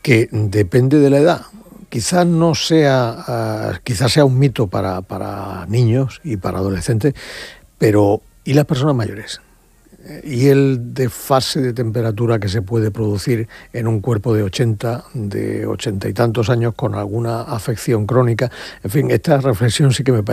que depende de la edad. Quizás no sea, quizás sea un mito para niños y para adolescentes, pero ¿y las personas mayores? Y el desfase de temperatura que se puede producir en un cuerpo de 80 y tantos años con alguna afección crónica. En fin, esta reflexión sí que me parece